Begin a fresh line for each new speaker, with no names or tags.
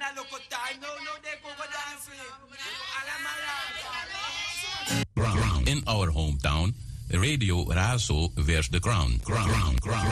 In our hometown, Radio Razo wears the crown.